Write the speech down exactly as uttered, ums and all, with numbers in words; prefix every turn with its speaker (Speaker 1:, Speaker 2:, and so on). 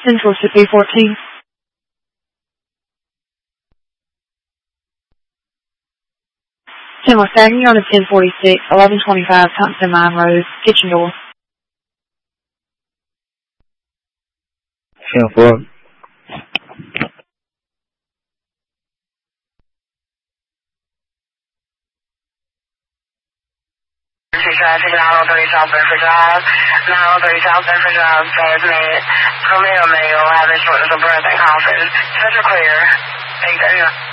Speaker 1: Central to B fourteen. ten West Agnew on a ten forty-six, eleven twenty-five Thompson Mine Road, kitchen door.
Speaker 2: ten four.
Speaker 3: Traffic nine oh three South Bedford Drive, nine oh three South Bedford Drive, fast med, Camille Mayo, having shortness of breath and coughing. Such a clear. Thank you.